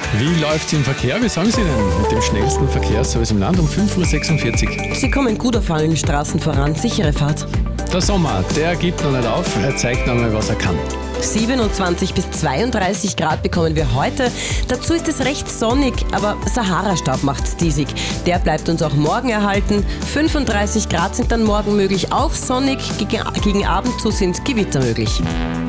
Wie läuft's im Verkehr? Wie sagen Sie denn mit dem schnellsten Verkehrsservice im Land um 5.46 Uhr? Sie kommen gut auf allen Straßen voran. Sichere Fahrt. Der Sommer, der gibt noch nicht auf. Er zeigt noch mal, was er kann. 27 bis 32 Grad bekommen wir heute. Dazu ist es recht sonnig, aber Sahara-Staub macht's diesig. Der bleibt uns auch morgen erhalten. 35 Grad sind dann morgen möglich, auch sonnig. Gegen Abend zu sind Gewitter möglich.